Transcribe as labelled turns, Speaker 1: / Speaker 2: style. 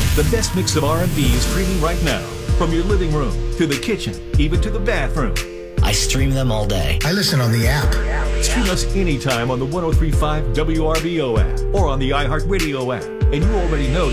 Speaker 1: The best mix of R&B is streaming right now. From your living room to the kitchen, even to the bathroom.
Speaker 2: I stream them all day.
Speaker 3: I listen on the app.
Speaker 1: Stream us anytime on the 103.5 WRBO app or on the iHeartRadio app. And you already know